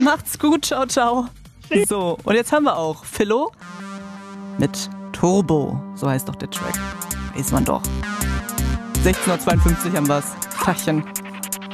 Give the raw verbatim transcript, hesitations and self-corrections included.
Macht's gut, ciao, ciao. So, und jetzt haben wir auch Philo mit Turbo. So heißt doch der Track. Weiß man doch. sechzehn Uhr zweiundfünfzig haben wir's. Tachchen.